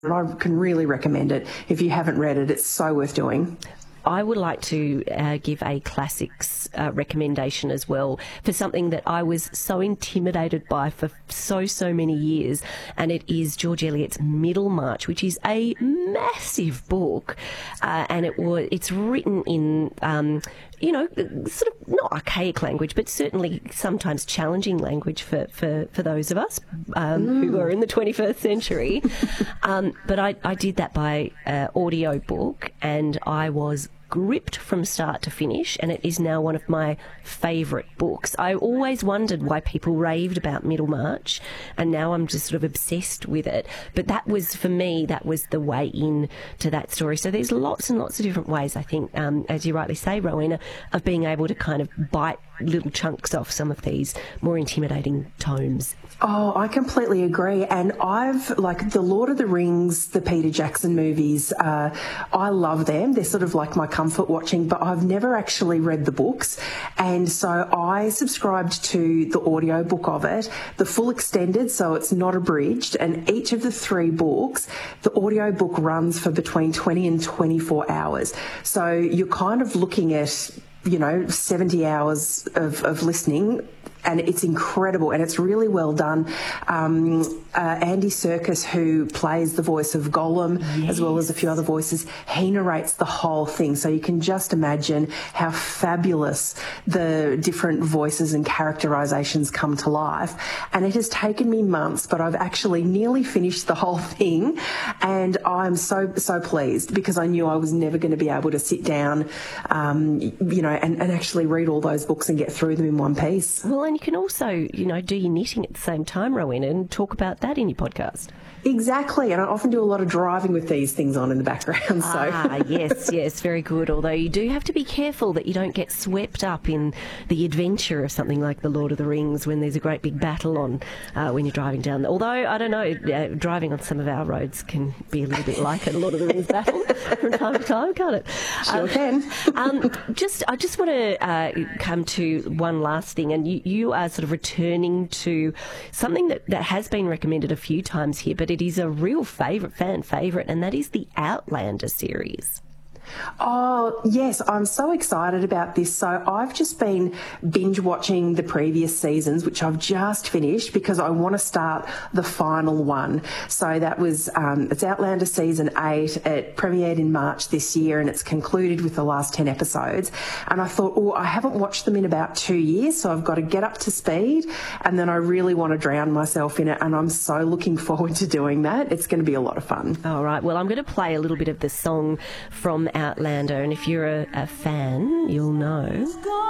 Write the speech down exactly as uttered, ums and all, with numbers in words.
And I can really recommend it. If you haven't read it, it's so worth doing. I would like to uh, give a classics uh, recommendation as well for something that I was so intimidated by for so, so many years, and it is George Eliot's Middlemarch, which is a massive book, uh, and it was it's written in, um, you know, sort of not archaic language, but certainly sometimes challenging language for, for, for those of us um, mm. who are in the twenty-first century. um, but I, I did that by uh, audio book, and I was gripped from start to finish, and it is now one of my favourite books. I always wondered why people raved about Middlemarch, and now I'm just sort of obsessed with it. But that was, for me, that was the way in to that story. So there's lots and lots of different ways, I think, um, as you rightly say, Rowena, of being able to kind of bite little chunks off some of these more intimidating tomes. Oh, I completely agree. And I've, like, the Lord of the Rings, the Peter Jackson movies, uh, I love them. They're sort of like my comfort watching, but I've never actually read the books. And so I subscribed to the audio book of it, the full extended, so it's not abridged. And each of the three books, the audio book runs for between twenty and twenty-four hours. So you're kind of looking at, you know, seventy hours of, of listening, and it's incredible, and it's really well done. Um, uh, Andy Serkis, who plays the voice of Gollum, yes, as well as a few other voices, he narrates the whole thing. So you can just imagine how fabulous the different voices and characterizations come to life. And it has taken me months, but I've actually nearly finished the whole thing, and I'm so, so pleased, because I knew I was never going to be able to sit down, um, you know, and, and actually read all those books and get through them in one piece. Well, and you can also, you know, do your knitting at the same time, Rowena, and talk about that in your podcast. Exactly, and I often do a lot of driving with these things on in the background. So. Ah, yes, yes, very good. Although you do have to be careful that you don't get swept up in the adventure of something like The Lord of the Rings when there's a great big battle on uh, when you're driving down. Although, I don't know, uh, driving on some of our roads can be a little bit like a Lord of the Rings battle from time to time, can't it? Sure um, can. um, just, I just want to uh, come to one last thing, and you, you are sort of returning to something that, that has been recommended a few times here, but it is a real favourite, fan favourite, and that is the Outlander series. Oh, yes, I'm so excited about this. So I've just been binge watching the previous seasons, which I've just finished because I want to start the final one. So that was, um, it's Outlander season eight. It premiered in March this year, and it's concluded with the last ten episodes. And I thought, oh, I haven't watched them in about two years, so I've got to get up to speed. And then I really want to drown myself in it. And I'm so looking forward to doing that. It's going to be a lot of fun. All right. Well, I'm going to play a little bit of the song from Outlander, and if you're a, a fan, you'll know.